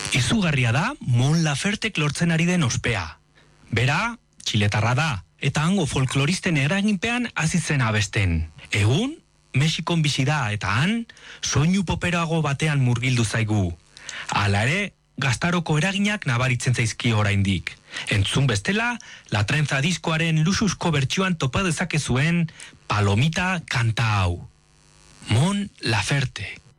Izugarria da Mon Lafertek lortzen ari den ospea. Bera, txiletarra da, eta hango folkloristen eraginpean hasi zen abesten. Egun, Mexikon bizi da eta han, soinu poperoago batean murgildu zaigu. Hala ere, gaztaroko eraginak nabaritzen zaizki oraindik. Entzun bestela, La Trenza diskoaren luxuzko bertsioan topa dezakezuen Palomita kanta hau. Mon Laferte.